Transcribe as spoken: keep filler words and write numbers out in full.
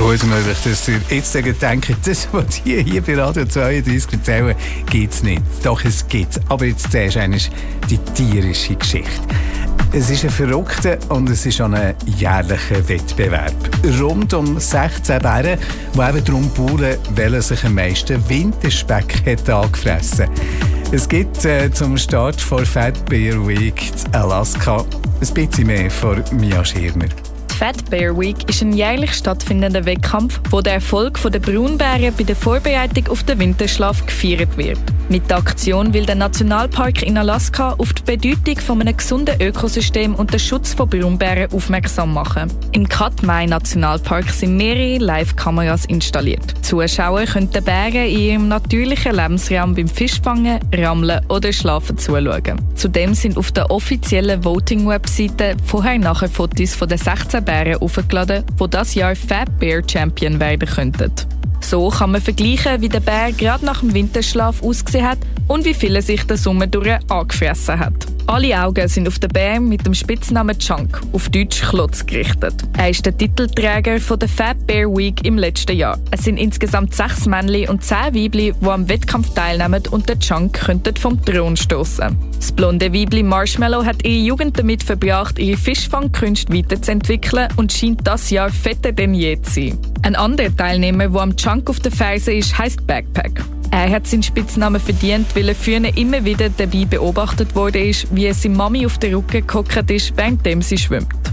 Gut möglich, dass ihr jetzt denkt, das, was die hier bei Radio zweiunddreißig erzählen, gibt es nicht. Doch, es gibt. Aber jetzt zuerst einmal die tierische Geschichte. Es ist ein verrückter und es ist auch ein jährlicher Wettbewerb. Rund um sechzehn Bären, die eben darum buhlen, welcher sich am meisten Winterspeck hat angefressen. Es gibt äh, zum Start vor Fat Bear Week in Alaska ein bisschen mehr von Mia Schirmer. Die Fat Bear Week ist ein jährlich stattfindender Wettkampf, wo der Erfolg der Braunbären bei der Vorbereitung auf den Winterschlaf gefeiert wird. Mit der Aktion will der Nationalpark in Alaska auf die Bedeutung von einem gesunden Ökosystem und den Schutz von Braunbären aufmerksam machen. Im Katmai Nationalpark sind mehrere Live-Kameras installiert. Die Zuschauer können den Bären in ihrem natürlichen Lebensraum beim Fischfangen, Rammeln oder Schlafen zuschauen. Zudem sind auf der offiziellen Voting-Webseite vorher-nachher Fotos von den sechzehn Bären aufgeladen, die dieses Jahr Fat Bear Champion werden könnten. So kann man vergleichen, wie der Bär gerade nach dem Winterschlaf ausgesehen hat und wie viel er sich den Sommer durch angefressen hat. Alle Augen sind auf den Bär mit dem Spitznamen Chunk, auf Deutsch Klotz, gerichtet. Er ist der Titelträger von der Fat Bear Week im letzten Jahr. Es sind insgesamt sechs Männchen und zehn Weibli, die am Wettkampf teilnehmen und den Chunk könnten vom Thron stoßen. Das blonde Weibli Marshmallow hat ihre Jugend damit verbracht, ihre Fischfangkünste weiterzuentwickeln und scheint dieses Jahr fetter denn je zu sein. Ein anderer Teilnehmer, der am Chunk auf der Ferse ist, heisst Backpack. Er hat seinen Spitznamen verdient, weil er früher immer wieder dabei beobachtet wurde, wie er seine Mami auf den Rücken gehockt ist, während sie schwimmt.